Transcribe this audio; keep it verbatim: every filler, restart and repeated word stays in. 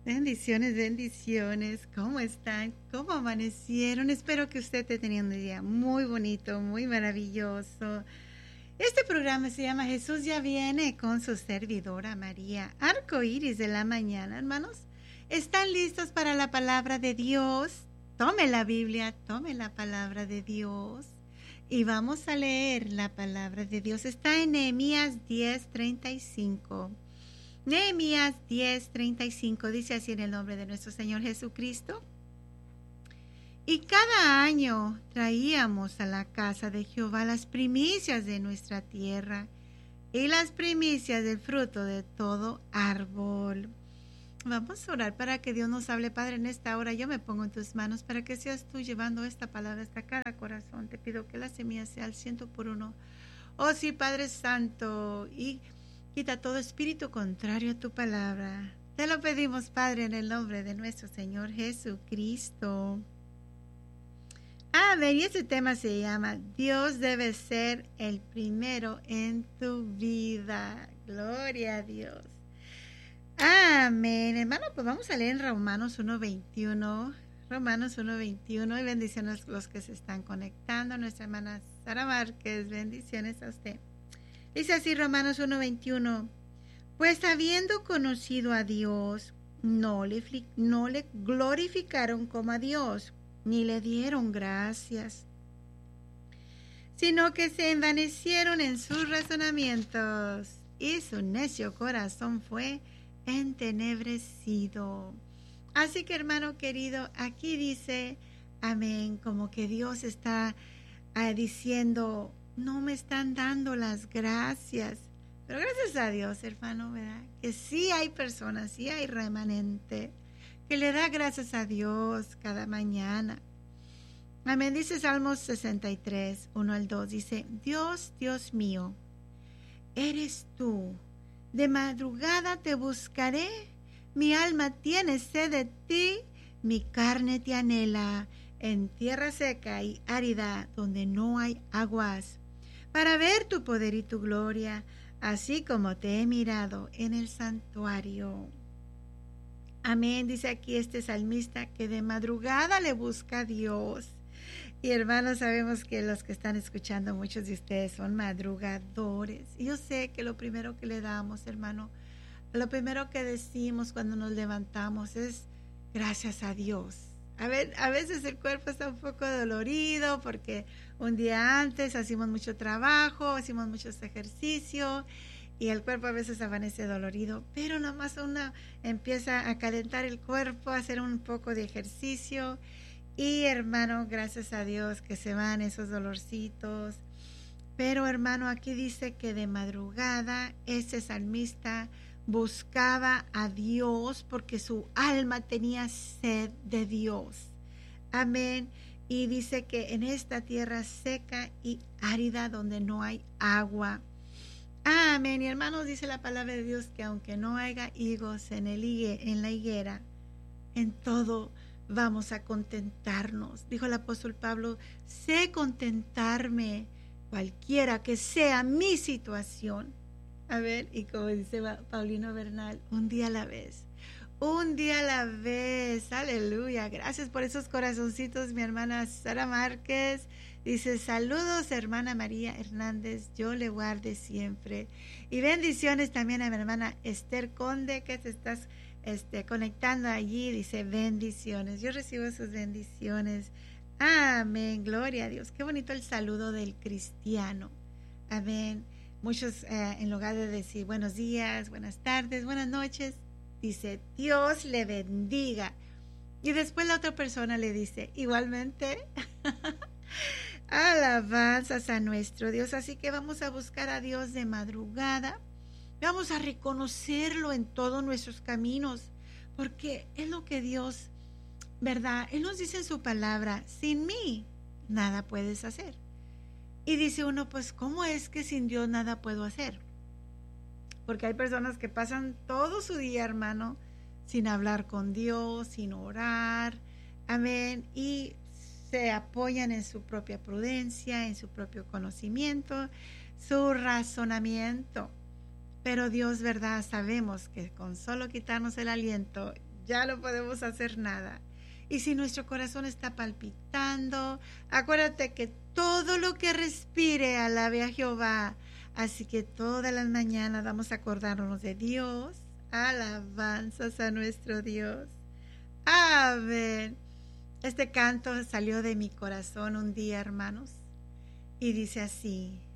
Bendiciones, bendiciones. ¿Cómo están? ¿Cómo amanecieron? Espero que usted esté teniendo un día muy bonito, muy maravilloso. Este programa se llama Jesús ya viene con su servidora María, arco iris de la mañana, hermanos. ¿Están listos para la palabra de Dios? Tome la Biblia, tome la palabra de Dios y vamos a leer la palabra de Dios. Está en Nehemías diez, treinta y cinco. Nehemías diez, treinta y cinco dice así en el nombre de nuestro Señor Jesucristo. Y cada año traíamos a la casa de Jehová las primicias de nuestra tierra y las primicias del fruto de todo árbol. Vamos a orar para que Dios nos hable, Padre, en esta hora. Yo me pongo en tus manos para que seas tú llevando esta palabra hasta cada corazón. Te pido que la semilla sea al ciento por uno. Oh sí, Padre Santo, y quita todo espíritu contrario a tu palabra. Te lo pedimos, Padre, en el nombre de nuestro Señor Jesucristo. Amén. Y este tema se llama Dios debe ser el primero en tu vida. Gloria a Dios. Amén. Hermano, pues vamos a leer en Romanos uno veintiuno. Romanos uno veintiuno. Y bendiciones a los que se están conectando. Nuestra hermana Sara Márquez, bendiciones a usted. Dice así Romanos uno veintiuno. Pues habiendo conocido a Dios, no le, no le glorificaron como a Dios, ni le dieron gracias, sino que se envanecieron en sus razonamientos, y su necio corazón fue entenebrecido. Así que, hermano querido, aquí dice, amén, como que Dios está uh, diciendo, no me están dando las gracias. Pero gracias a Dios, hermano, ¿verdad? Que sí hay personas, sí hay remanente que le da gracias a Dios cada mañana. Amén. Dice Salmos sesenta y tres, uno al dos. Dice, Dios, Dios mío, eres tú. De madrugada te buscaré. Mi alma tiene sed de ti. Mi carne te anhela en tierra seca y árida donde no hay aguas, para ver tu poder y tu gloria, así como te he mirado en el santuario. Amén. Dice aquí este salmista que de madrugada le busca a Dios. Y hermanos, sabemos que los que están escuchando, muchos de ustedes son madrugadores. Y yo sé que lo primero que le damos, hermano, lo primero que decimos cuando nos levantamos es gracias a Dios. A ver, a veces el cuerpo está un poco dolorido porque un día antes hacemos mucho trabajo, hacemos muchos ejercicios y el cuerpo a veces amanece dolorido, pero nada más uno empieza a calentar el cuerpo, a hacer un poco de ejercicio y, hermano, gracias a Dios que se van esos dolorcitos. Pero, hermano, aquí dice que de madrugada ese salmista buscaba a Dios porque su alma tenía sed de Dios. Amén. Y dice que en esta tierra seca y árida donde no hay agua. Amén. Y hermanos, dice la palabra de Dios que aunque no haya higos en, el higue, en la higuera, en todo vamos a contentarnos. Dijo el apóstol Pablo, sé contentarme cualquiera que sea mi situación. A ver, y como dice Paulino Bernal, un día a la vez, un día a la vez, aleluya. Gracias por esos corazoncitos, mi hermana Sara Márquez. Dice, saludos, hermana María Hernández, yo le guarde siempre. Y bendiciones también a mi hermana Esther Conde, que te estás este, conectando allí. Dice, bendiciones, yo recibo sus bendiciones. Amén, gloria a Dios. Qué bonito el saludo del cristiano. Amén. Muchos, eh, en lugar de decir buenos días, buenas tardes, buenas noches, dice Dios le bendiga. Y después la otra persona le dice igualmente. Alabanzas a nuestro Dios. Así que vamos a buscar a Dios de madrugada. Vamos a reconocerlo en todos nuestros caminos, porque es lo que Dios, ¿verdad? Él nos dice en su palabra, sin mí nada puedes hacer. Y dice uno, pues, ¿cómo es que sin Dios nada puedo hacer? Porque hay personas que pasan todo su día, hermano, sin hablar con Dios, sin orar, amén, y se apoyan en su propia prudencia, en su propio conocimiento, su razonamiento. Pero Dios, ¿verdad? Sabemos que con solo quitarnos el aliento, ya no podemos hacer nada. Y si nuestro corazón está palpitando, acuérdate que todo lo que respire alabe a Jehová. Así que todas las mañanas vamos a acordarnos de Dios. Alabanzas a nuestro Dios. Amén. Este canto salió de mi corazón un día, hermanos, y dice así: